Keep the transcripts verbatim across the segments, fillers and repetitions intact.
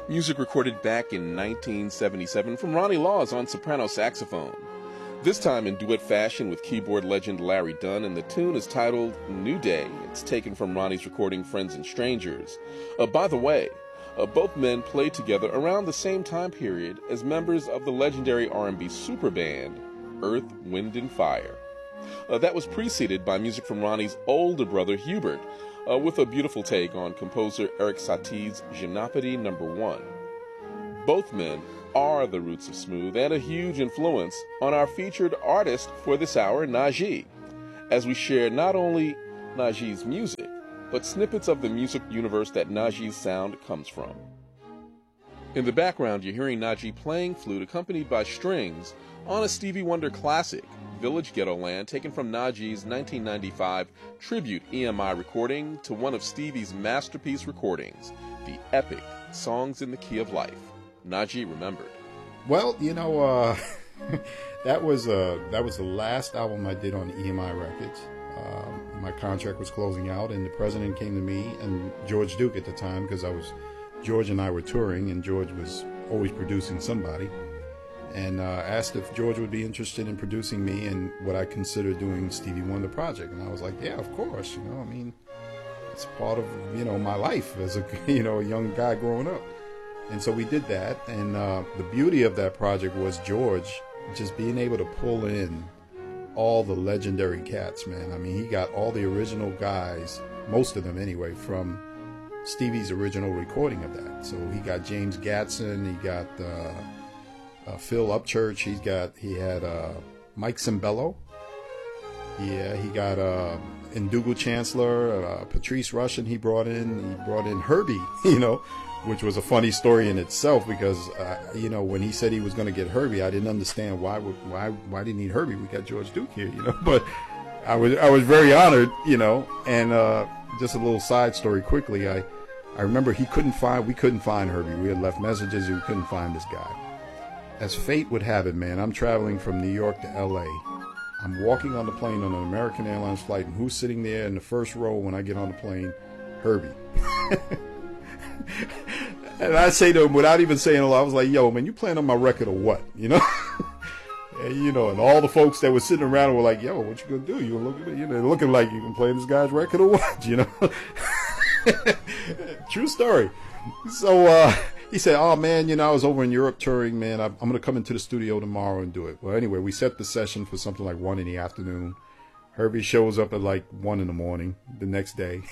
Music recorded back in nineteen seventy-seven from Ronnie Laws on soprano saxophone. This time in duet fashion with keyboard legend Larry Dunn, and the tune is titled New Day. It's taken from Ronnie's recording Friends and Strangers. Uh, by the way, uh, both men played together around the same time period as members of the legendary R and B superband Earth, Wind and Fire. Uh, that was preceded by music from Ronnie's older brother Hubert, uh, with a beautiful take on composer Eric Satie's Jeopardy Number One. Both men are the roots of smooth and a huge influence on our featured artist for this hour, Najee, as we share not only Najee's music, but snippets of the music universe that Najee's sound comes from. In the background, you're hearing Najee playing flute accompanied by strings on a Stevie Wonder classic, Village Ghetto Land, taken from Najee's nineteen ninety-five tribute E M I recording to one of Stevie's masterpiece recordings, the epic Songs in the Key of Life. Najee remembered. Well, you know, uh, that was uh, that was the last album I did on E M I Records. Um, my contract was closing out, and the president came to me and George Duke at the time, because I was George and I were touring, and George was always producing somebody, and uh, asked if George would be interested in producing me and what I consider doing Stevie Wonder project. And I was like, yeah, of course. You know, I mean, it's part of you know my life as a you know a young guy growing up. And so we did that, and uh, the beauty of that project was George just being able to pull in all the legendary cats, man. I mean, he got all the original guys, most of them anyway, from Stevie's original recording of that. So he got James Gatson, he got uh, uh, Phil Upchurch, he's got he had uh, Mike Cimbello, yeah, he got uh, Ndugu Chancellor, uh, Patrice Rushen. He brought in, he brought in Herbie, you know. Which was a funny story in itself, because uh, you know when he said he was going to get Herbie, I didn't understand why why why did he need Herbie? We got George Duke here, you know. But I was I was very honored, you know. And uh, just a little side story quickly, I I remember he couldn't find we couldn't find Herbie. We had left messages, we couldn't find this guy. As fate would have it, man, I'm traveling from New York to L A. I'm walking on the plane on an American Airlines flight, and who's sitting there in the first row when I get on the plane? Herbie. And I say to him, without even saying a lot, I was like, yo, man, you playing on my record or what? You know? And, you know, and all the folks that were sitting around were like, yo, what you gonna do? You gonna look at it? You know, looking like you can play this guy's record or what? You know? True story. So uh, he said, oh, man, you know, I was over in Europe touring, man. I'm, I'm going to come into the studio tomorrow and do it. Well, anyway, we set the session for something like one in the afternoon. Herbie shows up at like one in the morning the next day.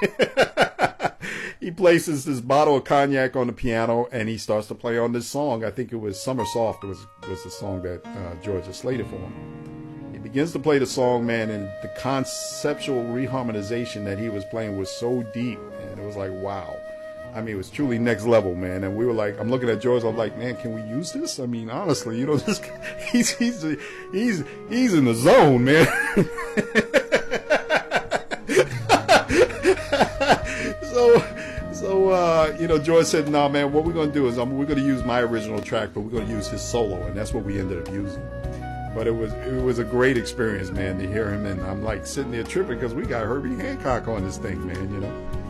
He places this bottle of cognac on the piano, and he starts to play on this song. I think it was Summer Soft was, was the song that uh, George had slated for him. He begins to play the song, man, and the conceptual reharmonization that he was playing was so deep, and it was like, wow. I mean, it was truly next level, man. And we were like, I'm looking at George, I'm like, man, can we use this? I mean, honestly, you know, this guy, he's, he's, he's, he's in the zone, man. so, So, uh, you know, George said, no, nah, man, what we're going to do is um, we're going to use my original track, but we're going to use his solo. And that's what we ended up using. But it was it was a great experience, man, to hear him. And I'm like sitting there tripping because we got Herbie Hancock on this thing, man, you know.